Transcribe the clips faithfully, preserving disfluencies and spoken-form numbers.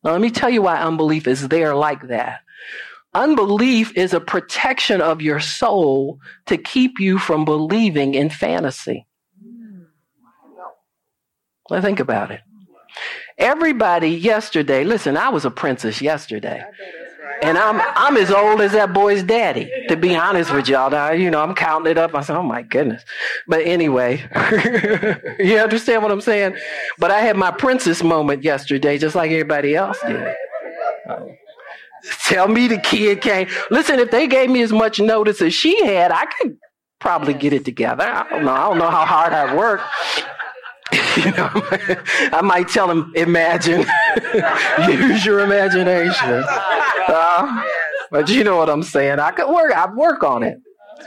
Now, let me tell you why unbelief is there like that. Unbelief is a protection of your soul to keep you from believing in fantasy. Now think about it. Everybody yesterday, listen, I was a princess yesterday. And I'm I'm as old as that boy's daddy, to be honest with y'all. Now, you know, I'm counting it up. I said, oh, my goodness. But anyway, you understand what I'm saying? But I had my princess moment yesterday, just like everybody else did. Um, tell me the kid came. Listen, if they gave me as much notice as she had, I could probably get it together. I don't know. I don't know how hard I work. You know, I might tell him, imagine, use your imagination. Uh, but you know what I'm saying. I could work, I'd work on it.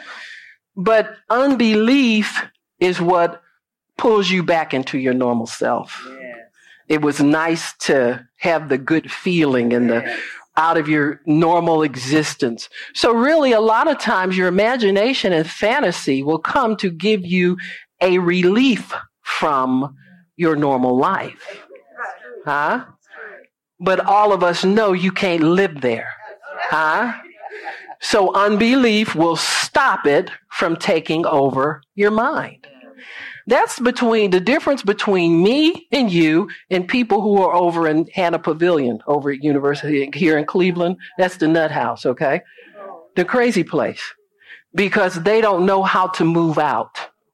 But unbelief is what pulls you back into your normal self. Yeah. It was nice to have the good feeling and the out of your normal existence. So really, a lot of times your imagination and fantasy will come to give you a relief from your normal life. Huh? But all of us know you can't live there. Huh? So unbelief will stop it from taking over your mind. That's between the difference between me and you and people who are over in Hannah Pavilion over at University here in Cleveland. That's the nut house, okay? The crazy place. Because they don't know how to move out.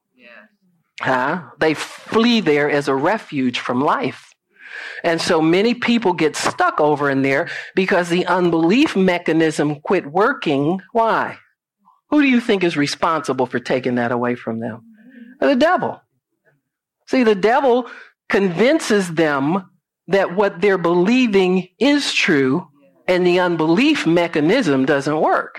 Huh? They flee there as a refuge from life. And so many people get stuck over in there because the unbelief mechanism quit working. Why? Who do you think is responsible for taking that away from them? The devil. See, the devil convinces them that what they're believing is true and the unbelief mechanism doesn't work.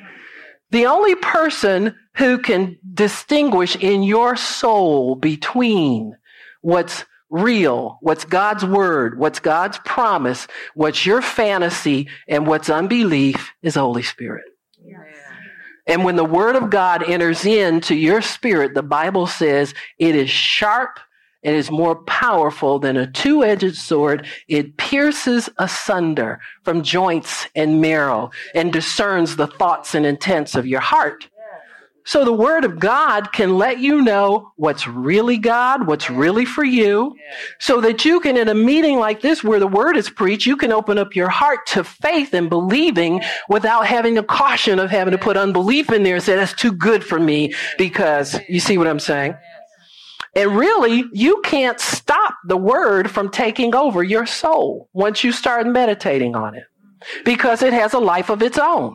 The only person who can distinguish in your soul between what's real, what's God's word, what's God's promise, what's your fantasy, and what's unbelief is the Holy Spirit. Yeah. And when the word of God enters into your spirit, the Bible says it is sharp and is more powerful than a two-edged sword. It pierces asunder from joints and marrow and discerns the thoughts and intents of your heart. So the word of God can let you know what's really God, what's really for you, so that you can, in a meeting like this where the word is preached, you can open up your heart to faith and believing without having the caution of having to put unbelief in there and say, that's too good for me, because you see what I'm saying? And really, you can't stop the word from taking over your soul once you start meditating on it, because it has a life of its own.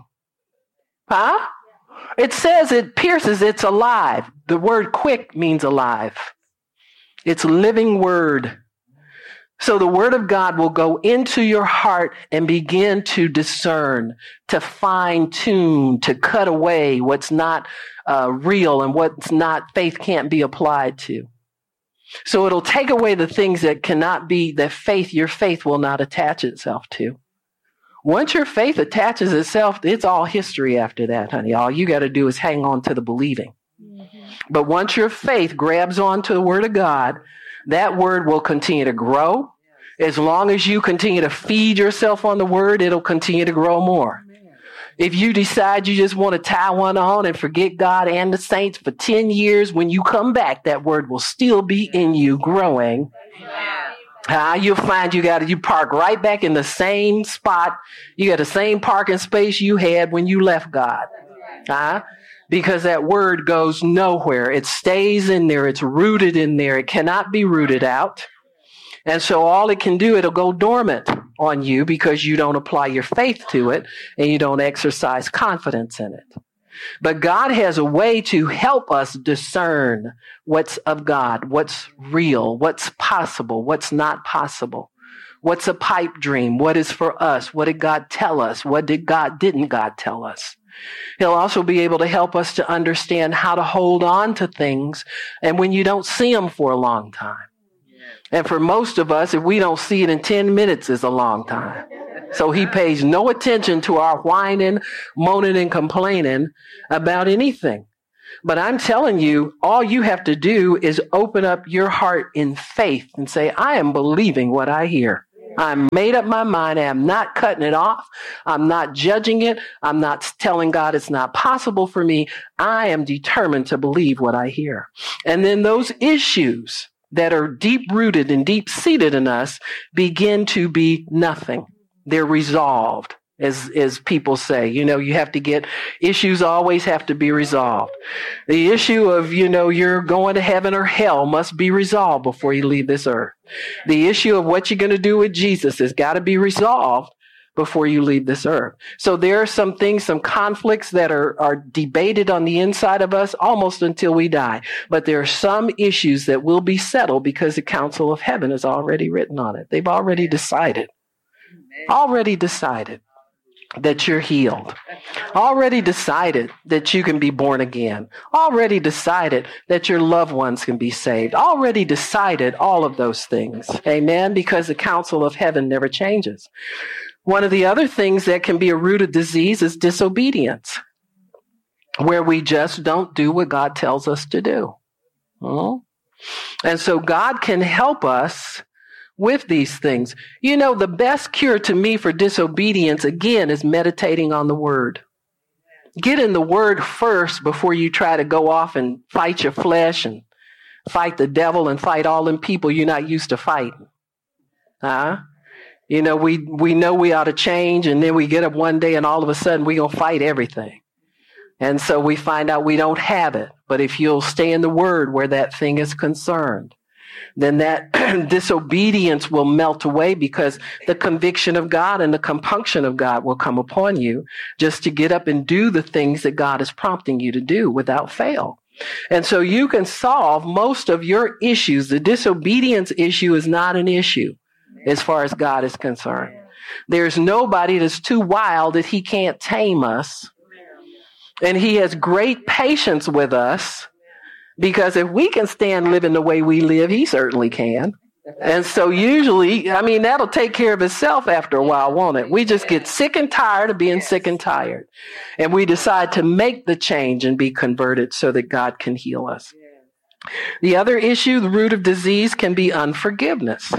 Huh? It says it pierces, it's alive. The word quick means alive. It's living word. So the word of God will go into your heart and begin to discern, to fine tune, to cut away what's not uh, real and what's not, faith can't be applied to. So it'll take away the things that cannot be, that faith, your faith will not attach itself to. Once your faith attaches itself, it's all history after that, honey. All you got to do is hang on to the believing. Mm-hmm. But once your faith grabs onto the word of God, that word will continue to grow. As long as you continue to feed yourself on the word, it'll continue to grow more. If you decide you just want to tie one on and forget God and the saints for ten years, when you come back, that word will still be in you growing. Uh, you'll find you got to, you park right back in the same spot. You got the same parking space you had when you left God. Uh, because that word goes nowhere. It stays in there. It's rooted in there. It cannot be rooted out. And so all it can do, it'll go dormant on you because you don't apply your faith to it and you don't exercise confidence in it. But God has a way to help us discern what's of God, what's real, what's possible, what's not possible, what's a pipe dream, what is for us, what did God tell us, what did God, didn't God tell us. He'll also be able to help us to understand how to hold on to things and when you don't see them for a long time. And for most of us, if we don't see it in ten minutes, is a long time. So he pays no attention to our whining, moaning, and complaining about anything. But I'm telling you, all you have to do is open up your heart in faith and say, I am believing what I hear. I made up my mind. I'm not cutting it off. I'm not judging it. I'm not telling God it's not possible for me. I am determined to believe what I hear. And then those issues that are deep rooted and deep seated in us begin to be nothing. They're resolved. As, as people say, you know, you have to get, issues always have to be resolved. The issue of, you know, you're going to heaven or hell must be resolved before you leave this earth. The issue of what you're going to do with Jesus has got to be resolved before you leave this earth. So there are some things, some conflicts that are, are debated on the inside of us almost until we die. But there are some issues that will be settled because the council of heaven has already written on it. They've already decided, already decided that you're healed, already decided that you can be born again, already decided that your loved ones can be saved, already decided all of those things. Amen. Because the counsel of heaven never changes. One of the other things that can be a root of disease is disobedience, where we just don't do what God tells us to do. Hmm? And so God can help us with these things. You know, the best cure to me for disobedience, again, is meditating on the word. Get in the word first before you try to go off and fight your flesh and fight the devil and fight all them people you're not used to fighting. Huh? You know, we, we know we ought to change, and then we get up one day and all of a sudden we're going to fight everything. And so we find out we don't have it. But if you'll stay in the word where that thing is concerned, then that disobedience will melt away, because the conviction of God and the compunction of God will come upon you just to get up and do the things that God is prompting you to do without fail. And so you can solve most of your issues. The disobedience issue is not an issue as far as God is concerned. There's nobody that's too wild that he can't tame us. And he has great patience with us. Because if we can stand living the way we live, he certainly can. And so usually, I mean, that'll take care of itself after a while, won't it? We just get sick and tired of being sick and tired. And we decide to make the change and be converted so that God can heal us. The other issue, the root of disease, can be unforgiveness.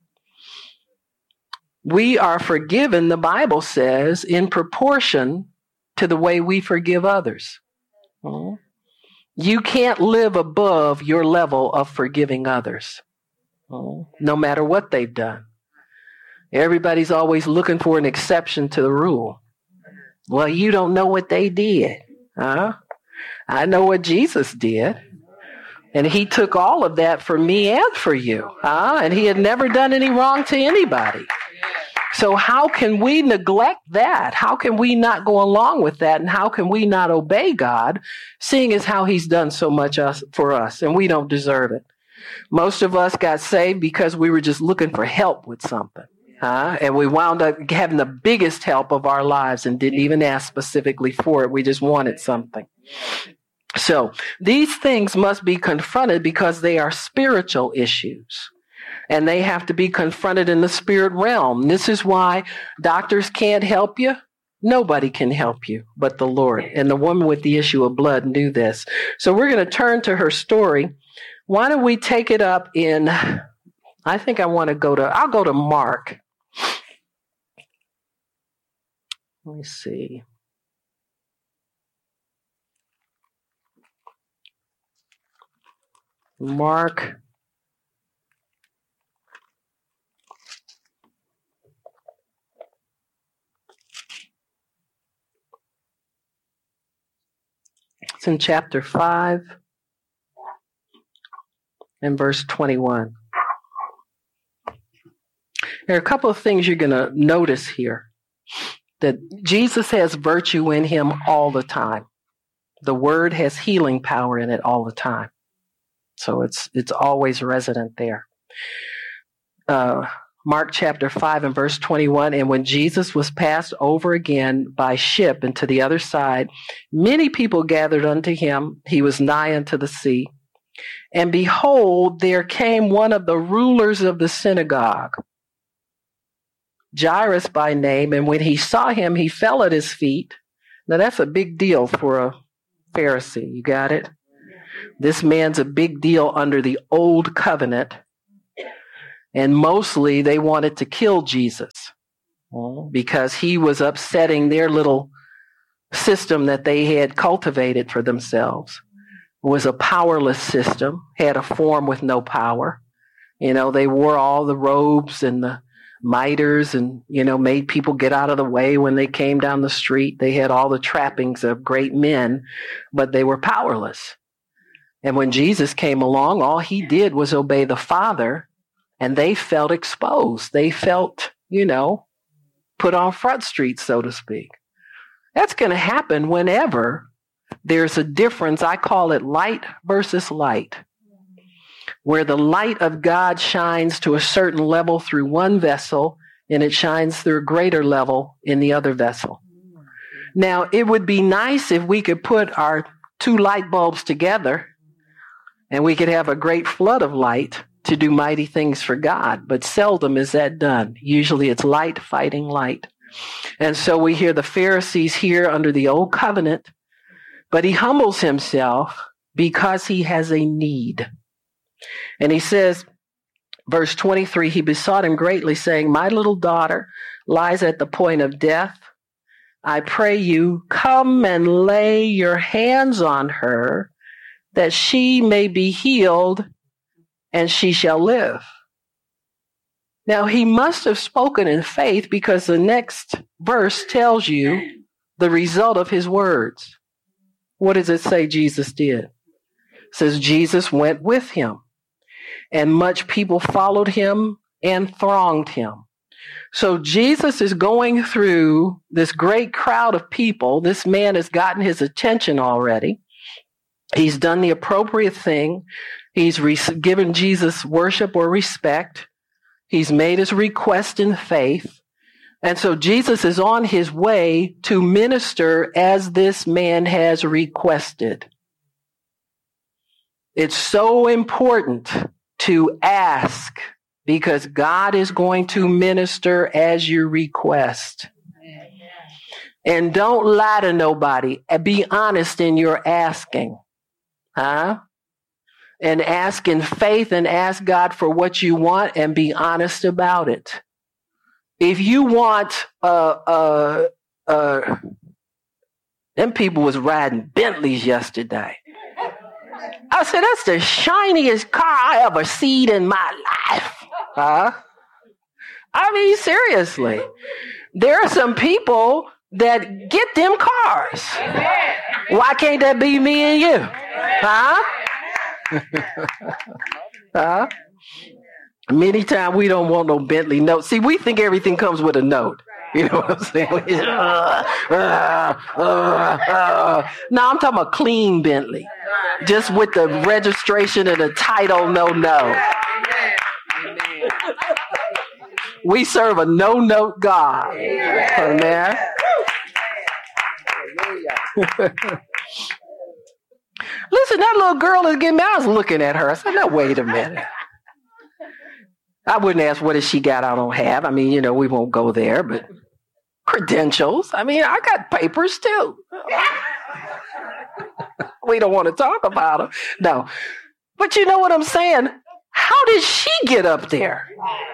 We are forgiven, the Bible says, in proportion to the way we forgive others. Hmm? You can't live above your level of forgiving others, no matter what they've done. Everybody's always looking for an exception to the rule. Well, you don't know what they did. Huh? I know what Jesus did. And he took all of that for me and for you. Huh? And he had never done any wrong to anybody. So how can we neglect that? How can we not go along with that? And how can we not obey God, seeing as how he's done so much us, for us, and we don't deserve it? Most of us got saved because we were just looking for help with something. Huh? And we wound up having the biggest help of our lives and didn't even ask specifically for it. We just wanted something. So these things must be confronted because they are spiritual issues. And they have to be confronted in the spirit realm. This is why doctors can't help you. Nobody can help you but the Lord. And the woman with the issue of blood knew this. So we're going to turn to her story. Why don't we take it up in, I think I want to go to, I'll go to Mark. Let me see. Mark. It's in chapter five and verse twenty-one. There are a couple of things you're going to notice here. That Jesus has virtue in him all the time. The word has healing power in it all the time. So it's it's always resident there. Uh, Mark chapter five and verse twenty-one, and when Jesus was passed over again by ship into the other side, many people gathered unto him. He was nigh unto the sea. And behold, there came one of the rulers of the synagogue, Jairus by name, and when he saw him, he fell at his feet. Now that's a big deal for a Pharisee. You got it? This man's a big deal under the old covenant. And mostly they wanted to kill Jesus because he was upsetting their little system that they had cultivated for themselves. It was a powerless system, had a form with no power. You know, they wore all the robes and the miters and, you know, made people get out of the way when they came down the street. They had all the trappings of great men, but they were powerless. And when Jesus came along, all he did was obey the Father, and they felt exposed. They felt, you know, put on Front Street, so to speak. That's going to happen whenever there's a difference. I call it light versus light, where the light of God shines to a certain level through one vessel, and it shines through a greater level in the other vessel. Now, it would be nice if we could put our two light bulbs together and we could have a great flood of light to do mighty things for God, but seldom is that done. Usually it's light fighting light. And so we hear the Pharisees here under the old covenant, but he humbles himself because he has a need. And he says, verse twenty-three, he besought him greatly, saying, my little daughter lies at the point of death. I pray you, come and lay your hands on her, that she may be healed, and she shall live. Now, he must have spoken in faith, because the next verse tells you the result of his words. What does it say Jesus did? It says Jesus went with him, and much people followed him and thronged him. So Jesus is going through this great crowd of people. This man has gotten his attention already. He's done the appropriate thing. He's re- given Jesus worship or respect. He's made his request in faith. And so Jesus is on his way to minister as this man has requested. It's so important to ask, because God is going to minister as you request. And don't lie to nobody. Be honest in your asking. Huh? And ask in faith, and ask God for what you want, and be honest about it. If you want, uh, uh, uh, them people was riding Bentleys yesterday. I said, that's the shiniest car I ever seen in my life. Huh? I mean, seriously. There are some people that get them cars. Why can't that be me and you? Huh? Huh? Many times we don't want no Bentley note. See, we think everything comes with a note. You know what I'm saying? uh, uh, uh, uh. No, I'm talking about clean Bentley. Just with the registration and the title, no note. We serve a no-note God. Amen. Listen, that little girl is getting me. I was looking at her. I said, no, wait a minute. I wouldn't ask what has she got I don't have. I mean, you know, we won't go there, but credentials. I mean, I got papers too. We don't want to talk about them. No. But you know what I'm saying? How did she get up there?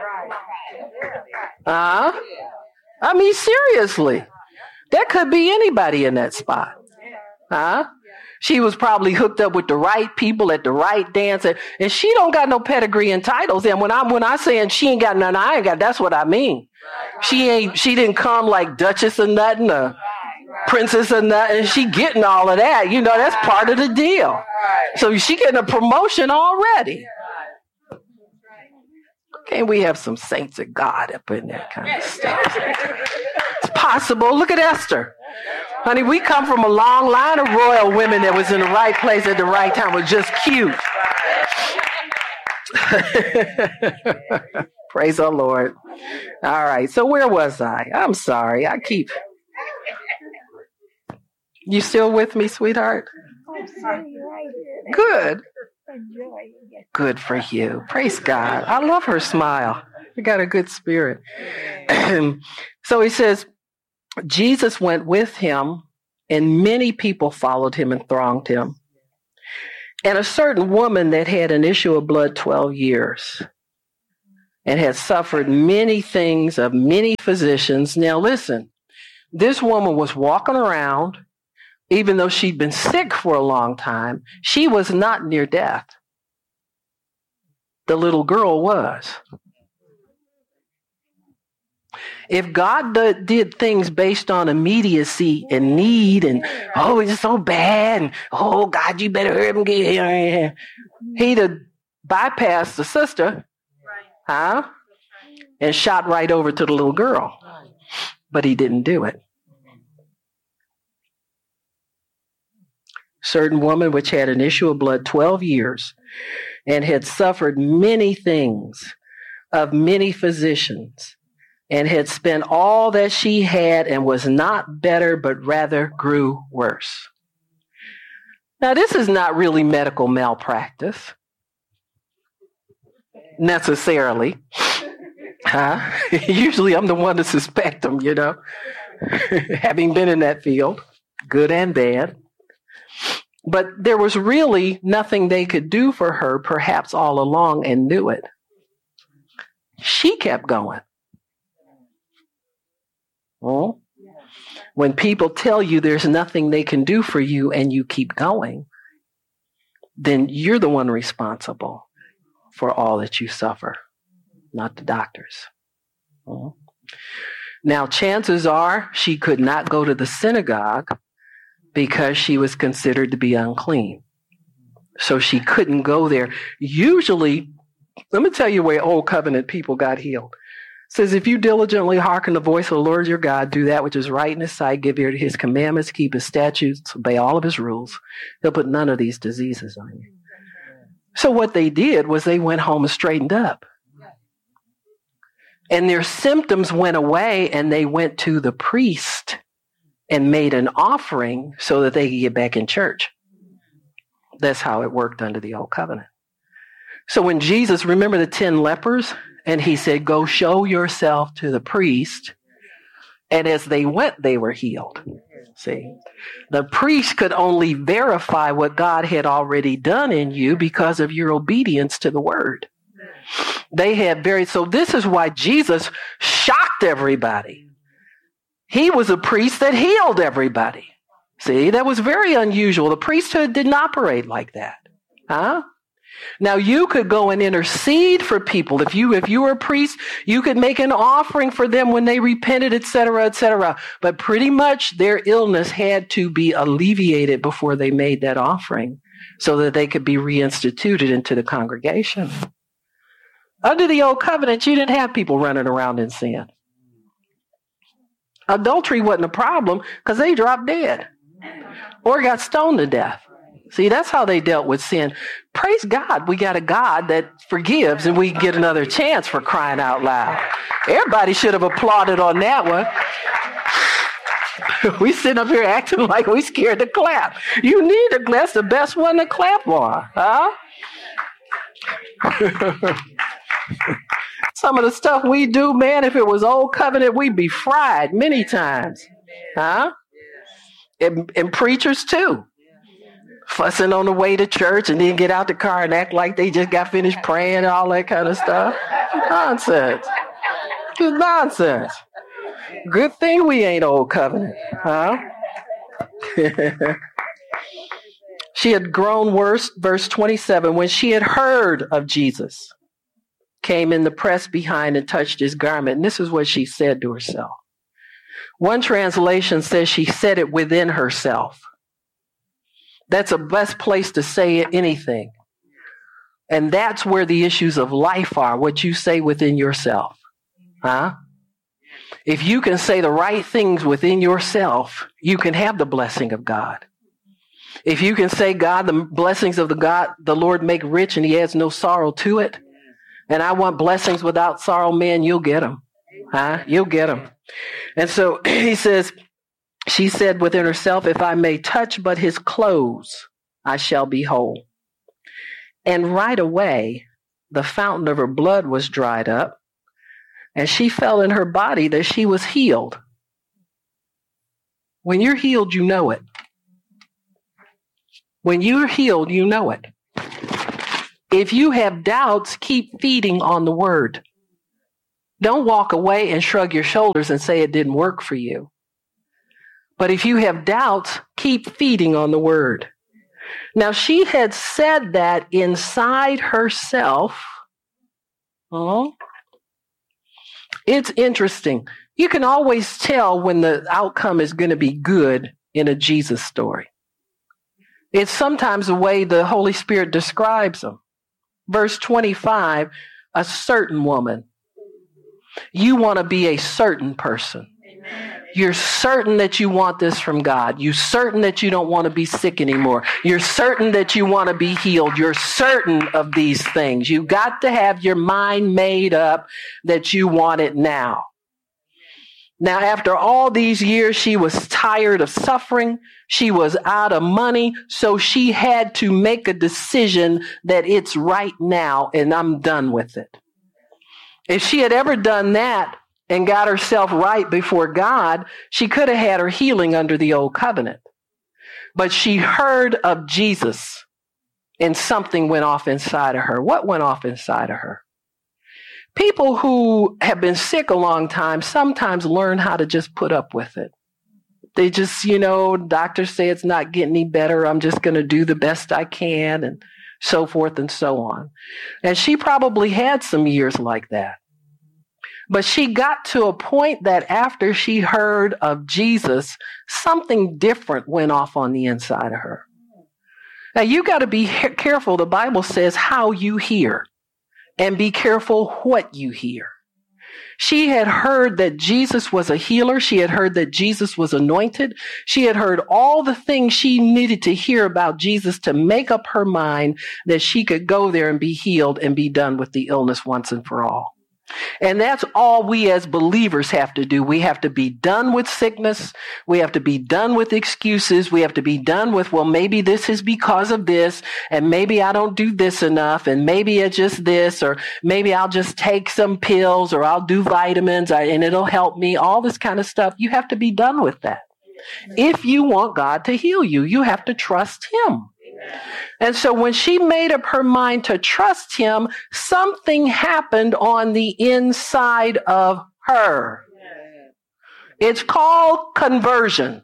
Huh? I mean, seriously. That could be anybody in that spot. Huh? She was probably hooked up with the right people at the right dance, and, and she don't got no pedigree and titles. And when I'm when I saying she ain't got none, I ain't got. That's what I mean. She ain't. She didn't come like Duchess or nothing, or Princess or nothing. She getting all of that. You know, that's part of the deal. So she getting a promotion already. Can't we have some saints of God up in that kind of stuff? It's possible. Look at Esther. Honey, we come from a long line of royal women that was in the right place at the right time. Was just cute. Praise the Lord. All right. So where was I? I'm sorry. I keep. You still with me, sweetheart? I'm sitting right here. Good. Enjoying it. Good for you. Praise God. I love her smile. You got a good spirit. So he says, Jesus went with him, and many people followed him and thronged him. And a certain woman that had an issue of blood twelve years. and had suffered many things of many physicians. Now listen, this woman was walking around, even though she'd been sick for a long time. She was not near death. The little girl was. If God d- did things based on immediacy and need and, oh, it's so bad, and, oh, God, you better hurry up and get here, he'd have bypassed the sister, huh? And shot right over to the little girl. But he didn't do it. Certain woman which had an issue of blood twelve years and had suffered many things of many physicians, and had spent all that she had and was not better, but rather grew worse. Now, this is not really medical malpractice, necessarily. Huh? Usually I'm the one to suspect them, you know, having been in that field, good and bad. But there was really nothing they could do for her, perhaps all along, and knew it. She kept going. Well, when people tell you there's nothing they can do for you and you keep going, then you're the one responsible for all that you suffer, not the doctors. Well, now, chances are she could not go to the synagogue because she was considered to be unclean. So she couldn't go there. Usually, let me tell you where old covenant people got healed. It says, if you diligently hearken the voice of the Lord your God, do that which is right in his sight, give ear to his commandments, keep his statutes, obey all of his rules, he'll put none of these diseases on you. So what they did was they went home and straightened up. And their symptoms went away, and they went to the priest and made an offering so that they could get back in church. That's how it worked under the old covenant. So when Jesus, remember the ten lepers? And he said, go show yourself to the priest. And as they went, they were healed. See, the priest could only verify what God had already done in you because of your obedience to the word. They had very, so this is why Jesus shocked everybody. He was a priest that healed everybody. See, that was very unusual. The priesthood didn't operate like that. Huh? Now, you could go and intercede for people. If you if you were a priest, you could make an offering for them when they repented, et cetera, et cetera. But pretty much their illness had to be alleviated before they made that offering so that they could be reinstituted into the congregation. Under the old covenant, you didn't have people running around in sin. Adultery wasn't a problem because they dropped dead or got stoned to death. See, that's how they dealt with sin. Praise God, we got a God that forgives and we get another chance, for crying out loud. Everybody should have applauded on that one. We sitting up here acting like we scared to clap. You need to clap. That's the best one to clap on, huh? Some of the stuff we do, man, if it was old covenant, we'd be fried many times, huh? And, and preachers too. Fussing on the way to church and then get out the car and act like they just got finished praying and all that kind of stuff. Nonsense. It's nonsense. Good thing we ain't old covenant, huh? She had grown worse, verse twenty-seven, when she had heard of Jesus, came in the press behind and touched his garment. And this is what she said to herself. One translation says she said it within herself. That's the best place to say anything. And that's where the issues of life are, what you say within yourself. Huh? If you can say the right things within yourself, you can have the blessing of God. If you can say, God, the blessings of the God, the Lord make rich and he adds no sorrow to it. And I want blessings without sorrow, man, you'll get them. Huh? You'll get them. And so he says, she said within herself, if I may touch but his clothes, I shall be whole. And right away, the fountain of her blood was dried up, and she felt in her body that she was healed. When you're healed, you know it. When you're healed, you know it. If you have doubts, keep feeding on the word. Don't walk away and shrug your shoulders and say it didn't work for you. But if you have doubts, keep feeding on the word. Now, she had said that inside herself. Oh, it's interesting. You can always tell when the outcome is going to be good in a Jesus story. It's sometimes the way the Holy Spirit describes them. Verse twenty-five, a certain woman. You want to be a certain person. You're certain that you want this from God. You're certain that you don't want to be sick anymore. You're certain that you want to be healed. You're certain of these things. You've got to have your mind made up that you want it now. Now, after all these years, she was tired of suffering. She was out of money. So she had to make a decision that it's right now and I'm done with it. If she had ever done that and got herself right before God, she could have had her healing under the old covenant. But she heard of Jesus and something went off inside of her. What went off inside of her? People who have been sick a long time sometimes learn how to just put up with it. They just, you know, doctors say it's not getting any better. I'm just going to do the best I can and so forth and so on. And she probably had some years like that. But she got to a point that after she heard of Jesus, something different went off on the inside of her. Now, you got to be careful. The Bible says how you hear. And be careful what you hear. She had heard that Jesus was a healer. She had heard that Jesus was anointed. She had heard all the things she needed to hear about Jesus to make up her mind that she could go there and be healed and be done with the illness once and for all. And that's all we as believers have to do. We have to be done with sickness. We have to be done with excuses. We have to be done with, well, maybe this is because of this, and maybe I don't do this enough, and maybe it's just this, or maybe I'll just take some pills, or I'll do vitamins, and it'll help me. All this kind of stuff. You have to be done with that. If you want God to heal you, you have to trust Him. And so when she made up her mind to trust Him, something happened on the inside of her. It's called conversion.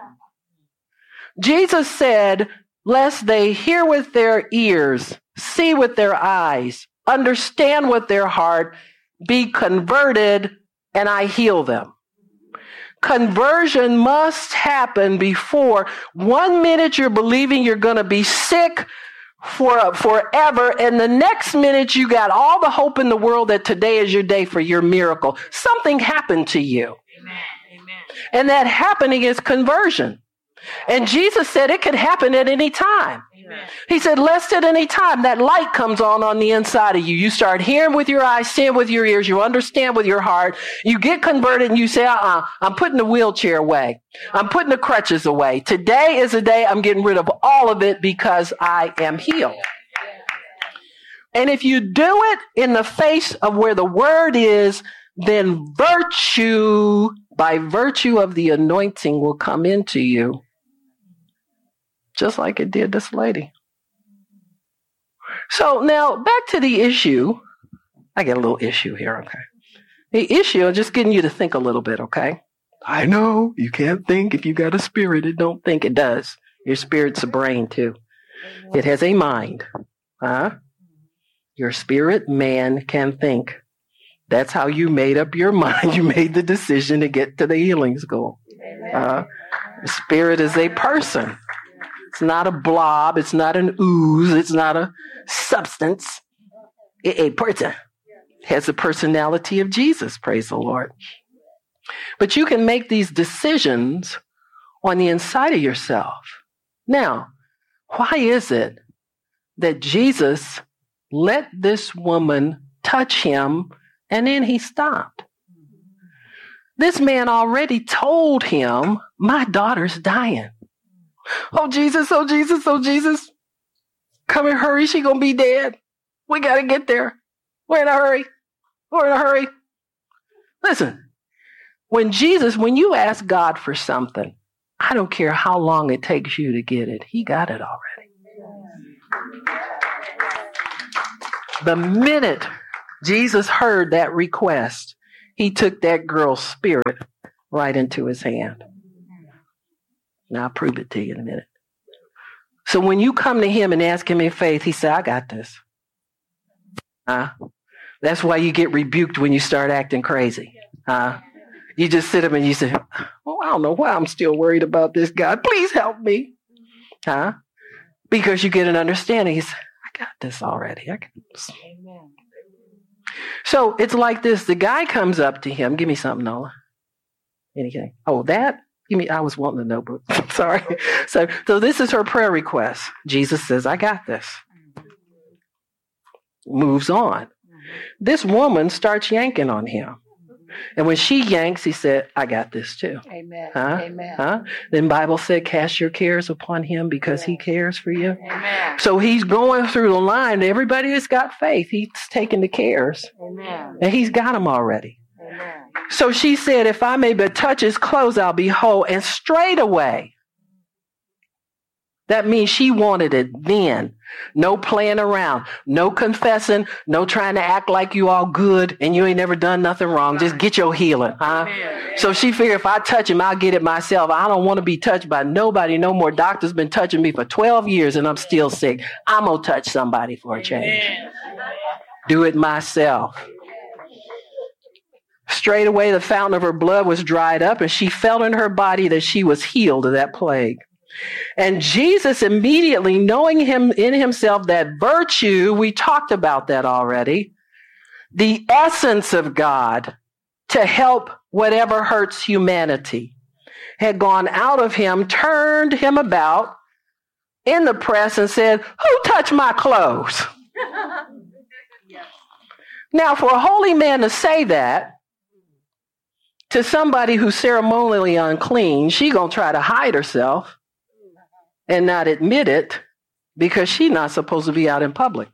Jesus said, lest they hear with their ears, see with their eyes, understand with their heart, be converted, and I heal them. Conversion must happen before one minute you're believing you're going to be sick for forever, and the next minute you got all the hope in the world that today is your day for your miracle. Something happened to you. Amen. Amen. And that happening is conversion. And Jesus said it could happen at any time. Amen. He said, lest at any time that light comes on on the inside of you. You start hearing with your eyes, seeing with your ears, you understand with your heart. You get converted and you say, uh-uh, I'm putting the wheelchair away. I'm putting the crutches away. Today is a day I'm getting rid of all of it because I am healed. And if you do it in the face of where the word is, then virtue, by virtue of the anointing, will come into you. Just like it did this lady. So now back to the issue. I get a little issue here, okay? The issue, I'm just getting you to think a little bit, okay? I know you can't think if you got a spirit. It don't think. It does. Your spirit's a brain too. It has a mind. Huh? Your spirit, man, can think. That's how you made up your mind. You made the decision to get to the healing school. Uh, spirit is a person. It's not a blob. It's not an ooze. It's not a substance. A person has the personality of Jesus. Praise the Lord. But you can make these decisions on the inside of yourself. Now, why is it that Jesus let this woman touch him and then he stopped? This man already told him, my daughter's dying. Oh, Jesus, oh, Jesus, oh, Jesus. Come and hurry. She gonna be dead. We got to get there. We're in a hurry. We're in a hurry. Listen, when Jesus, when you ask God for something, I don't care how long it takes you to get it. He got it already. The minute Jesus heard that request, he took that girl's spirit right into his hand. Now I'll prove it to you in a minute. So when you come to him and ask him in faith, he said, I got this. Huh? That's why you get rebuked when you start acting crazy. Huh? You just sit up and you say, oh, I don't know why I'm still worried about this guy. Please help me. Huh? Because you get an understanding. He said, I got this already. I got this. Amen. So it's like this. The guy comes up to him. Give me something, Nola. Anything. Oh, that? Give me. I was wanting the notebook. Sorry. So, so this is her prayer request. Jesus says, I got this. Moves on. This woman starts yanking on him. And when she yanks, he said, I got this too. Amen. Huh? Amen. Huh? Then Bible said, cast your cares upon him because he cares for you. Amen. So he's going through the line. Everybody that's got faith, he's taking the cares. Amen. And he's got them already. Amen. So she said, if I may but touch his clothes, I'll be whole. And straight away, that means she wanted it then. No playing around, no confessing, no trying to act like you all good and you ain't never done nothing wrong. Just get your healing, huh? So she figured if I touch him, I'll get it myself. I don't want to be touched by nobody no more. Doctor's been touching me for twelve years and I'm still sick. I'm going to touch somebody for a change. Do it myself. Straight away, the fountain of her blood was dried up and she felt in her body that she was healed of that plague. And Jesus immediately, knowing him in himself, that virtue, we talked about that already, the essence of God to help whatever hurts humanity, had gone out of him, turned him about in the press and said, who touched my clothes? Now, for a holy man to say that to somebody who's ceremonially unclean, she gonna try to hide herself and not admit it because she's not supposed to be out in public.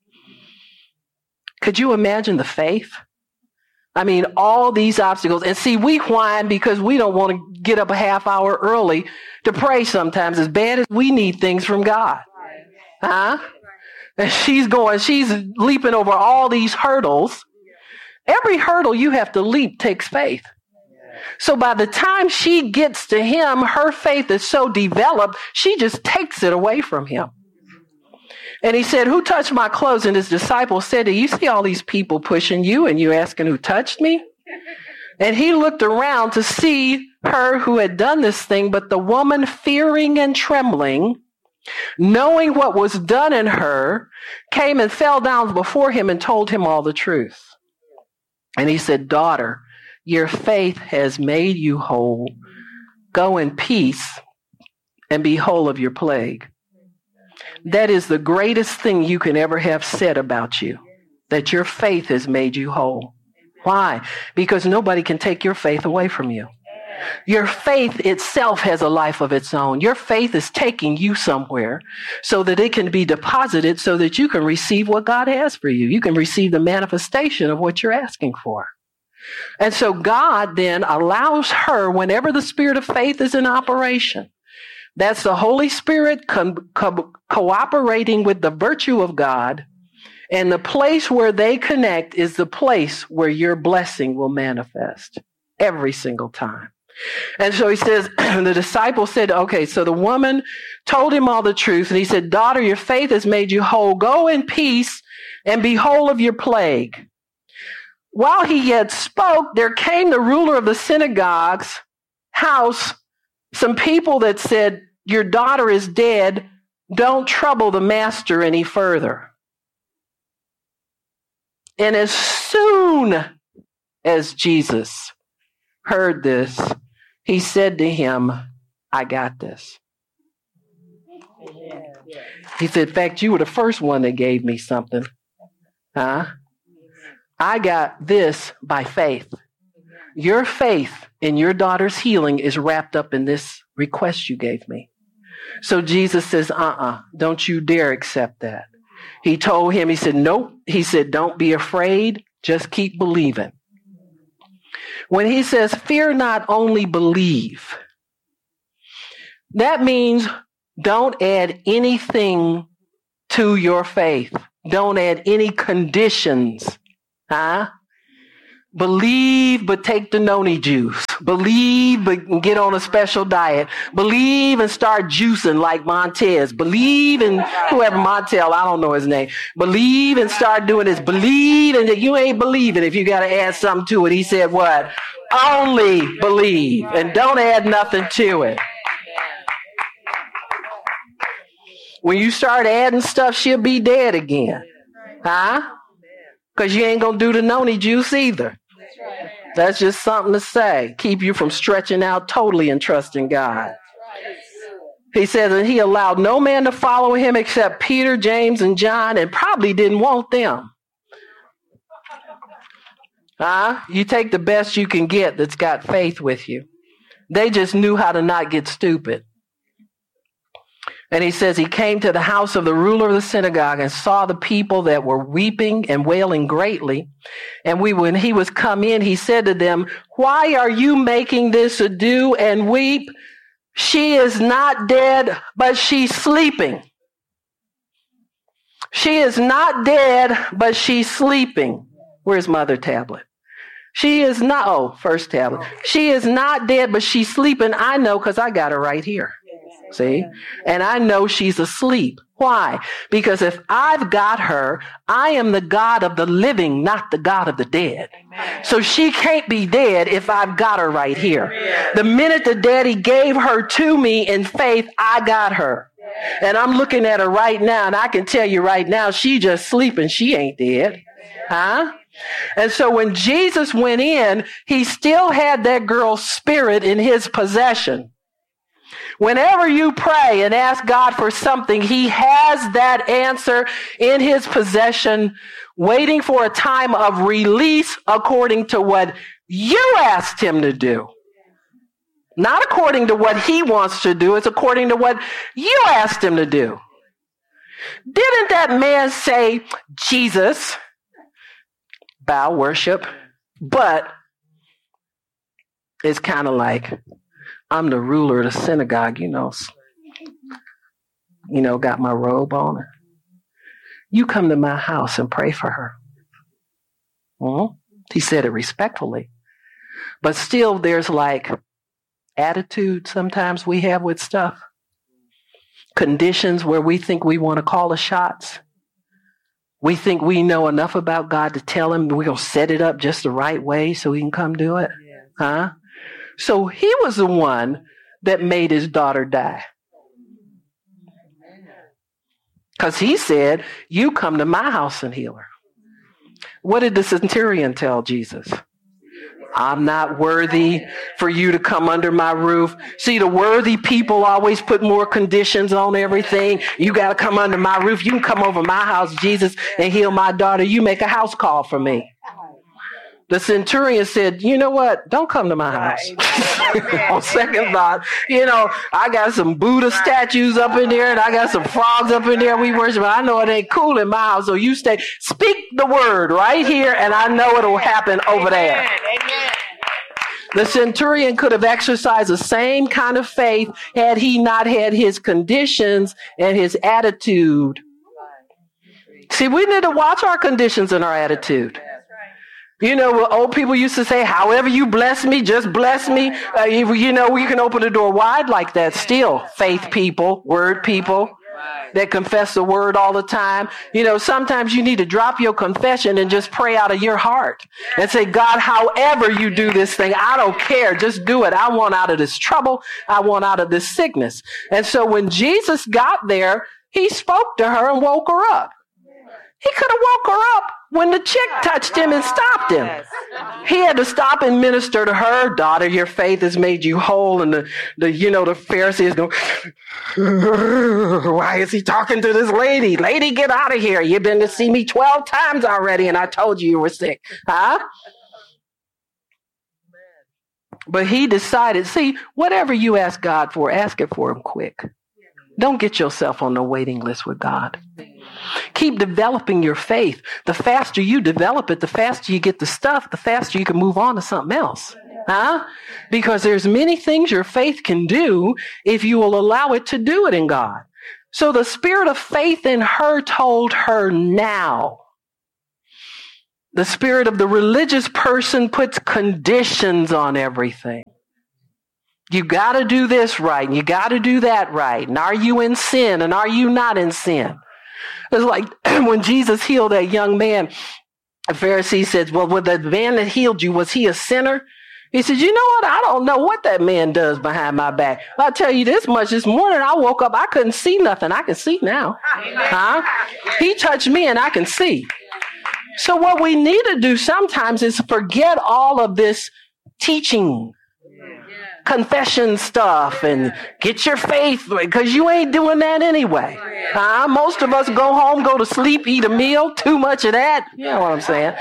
Could you imagine the faith? I mean, all these obstacles. And see, we whine because we don't want to get up a half hour early to pray sometimes, as bad as we need things from God. Huh? And she's going, she's leaping over all these hurdles. Every hurdle you have to leap takes faith. So by the time she gets to him, her faith is so developed, she just takes it away from him. And he said, who touched my clothes? And his disciples said, do you see all these people pushing you and you asking who touched me? And he looked around to see her who had done this thing, but the woman, fearing and trembling, knowing what was done in her, came and fell down before him and told him all the truth. And he said, daughter, your faith has made you whole. Go in peace and be whole of your plague. That is the greatest thing you can ever have said about you, that your faith has made you whole. Why? Because nobody can take your faith away from you. Your faith itself has a life of its own. Your faith is taking you somewhere so that it can be deposited so that you can receive what God has for you. You can receive the manifestation of what you're asking for. And so God then allows her, whenever the spirit of faith is in operation, that's the Holy Spirit co- co- cooperating with the virtue of God, and the place where they connect is the place where your blessing will manifest every single time. And so he says, the disciple said, okay, so the woman told him all the truth, and he said, daughter, your faith has made you whole. Go in peace and be whole of your plague. While he yet spoke, there came the ruler of the synagogue's house, some people that said, your daughter is dead. Don't trouble the master any further. And as soon as Jesus heard this, he said to him, I got this. He said, in fact, you were the first one that gave me something. Huh? I got this by faith. Your faith in your daughter's healing is wrapped up in this request you gave me. So Jesus says, uh-uh, don't you dare accept that. He told him, he said, nope. He said, don't be afraid. Just keep believing. When he says, fear not, only believe, that means don't add anything to your faith. Don't add any conditions. Huh? Believe, but take the noni juice. Believe, but get on a special diet. Believe and start juicing like Montez. Believe in whoever Montel, I don't know his name. Believe and start doing this. Believe, and you ain't believing if you got to add something to it. He said what? Only believe, and don't add nothing to it. When you start adding stuff, she'll be dead again. Huh? Because you ain't going to do the noni juice either. That's just something to say. Keep you from stretching out totally and trusting God. He says that he allowed no man to follow him except Peter, James, and John, and probably didn't want them. Huh? You take the best you can get that's got faith with you. They just knew how to not get stupid. And he says he came to the house of the ruler of the synagogue and saw the people that were weeping and wailing greatly. And we, when he was come in, he said to them, why are you making this ado and weep? She is not dead, but she's sleeping. She is not dead, but she's sleeping. Where's my other tablet? She is not, oh, first tablet. She is not dead, but she's sleeping. I know because I got her right here. See? And I know she's asleep. Why? Because if I've got her, I am the God of the living, not the God of the dead. So she can't be dead if I've got her right here. The minute the daddy gave her to me in faith, I got her. And I'm looking at her right now, and I can tell you right now, she just sleeping. She ain't dead. Huh? And so when Jesus went in, he still had that girl's spirit in his possession. Whenever you pray and ask God for something, he has that answer in his possession, waiting for a time of release according to what you asked him to do. Not according to what he wants to do, it's according to what you asked him to do. Didn't that man say, Jesus, bow, worship, but it's kind of like, I'm the ruler of the synagogue, you know, you know, got my robe on. You come to my house and pray for her. Well, he said it respectfully. But still, there's like attitude sometimes we have with stuff. Conditions where we think we want to call the shots. We think we know enough about God to tell him we're going to set it up just the right way so he can come do it. Huh? So he was the one that made his daughter die. Because he said, you come to my house and heal her. What did the centurion tell Jesus? I'm not worthy for you to come under my roof. See, the worthy people always put more conditions on everything. You got to come under my roof. You can come over my house, Jesus, and heal my daughter. You make a house call for me. The centurion said, you know what? Don't come to my house. On second thought, you know, I got some Buddha statues up in there and I got some frogs up in there we worship. I know it ain't cool in my house, so you stay. Speak the word right here and I know it'll happen over there. Amen. The centurion could have exercised the same kind of faith had he not had his conditions and his attitude. See, we need to watch our conditions and our attitude. You know, old people used to say, however you bless me, just bless me. Uh, you, you know, we can open the door wide like that still. Faith people, word people that confess the word all the time. You know, sometimes you need to drop your confession and just pray out of your heart and say, God, however you do this thing, I don't care. Just do it. I want out of this trouble. I want out of this sickness. And so when Jesus got there, he spoke to her and woke her up. He could have woke her up when the chick touched him and stopped him. He had to stop and minister to her. Daughter, your faith has made you whole. And the, the you know, the Pharisees go, why is he talking to this lady? Lady, get out of here. You've been to see me twelve times already and I told you you were sick. Huh? But he decided, see, whatever you ask God for, ask it for him quick. Don't get yourself on the waiting list with God. Keep developing your faith. The faster you develop it, the faster you get the stuff, the faster you can move on to something else. Huh? Because there's many things your faith can do if you will allow it to do it in God. So the spirit of faith in her told her now. The spirit of the religious person puts conditions on everything. You got to do this right, and you got to do that right. And are you in sin, and are you not in sin? It's like when Jesus healed that young man, the Pharisee says, well, was the man that healed you, was he a sinner? He said, you know what? I don't know what that man does behind my back. I'll tell you this much. This morning I woke up, I couldn't see nothing. I can see now. Huh? He touched me and I can see. So what we need to do sometimes is forget all of this teaching, confession stuff, and get your faith, because you ain't doing that anyway. Huh? Most of us go home, go to sleep, eat a meal, too much of that. You know what I'm saying?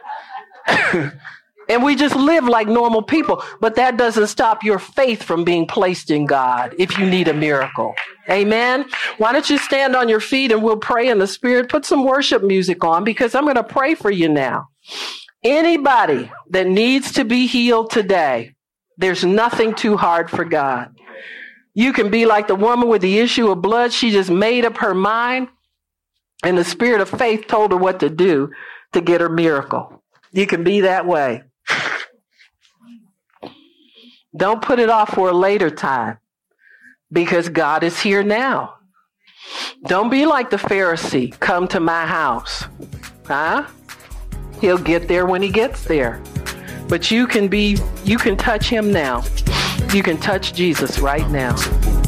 And we just live like normal people. But that doesn't stop your faith from being placed in God if you need a miracle. Amen. Why don't you stand on your feet and we'll pray in the Spirit. Put some worship music on, because I'm going to pray for you now. Anybody that needs to be healed today, there's nothing too hard for God. You can be like the woman with the issue of blood. She just made up her mind, and the spirit of faith told her what to do to get her miracle. You can be that way. Don't put it off for a later time, because God is here now. Don't be like the Pharisee. Come to my house. Huh? He'll get there when he gets there. But you can be, you can touch him now. You can touch Jesus right now.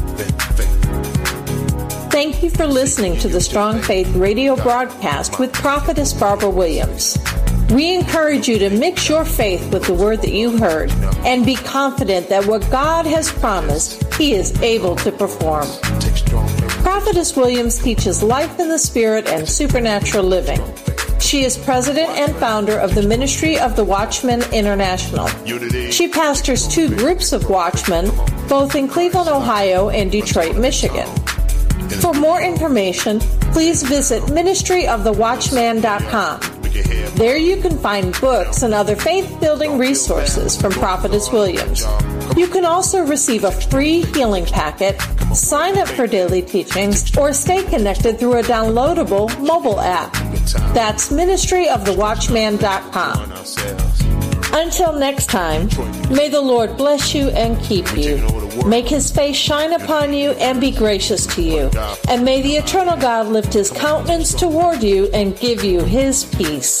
Thank you for listening to the Strong Faith radio broadcast with Prophetess Barbara Williams. We encourage you to mix your faith with the word that you heard and be confident that what God has promised, He is able to perform. Prophetess Williams teaches life in the Spirit and supernatural living. She is president and founder of the Ministry of the Watchman International. She pastors two groups of watchmen, both in Cleveland, Ohio and Detroit, Michigan. For more information, please visit ministry of the watchman dot com. There you can find books and other faith-building resources from Prophetess Williams. You can also receive a free healing packet, sign up for daily teachings, or stay connected through a downloadable mobile app. That's ministry of the watchman dot com. Until next time, may the Lord bless you and keep you. Make His face shine upon you and be gracious to you. And may the eternal God lift His countenance toward you and give you His peace.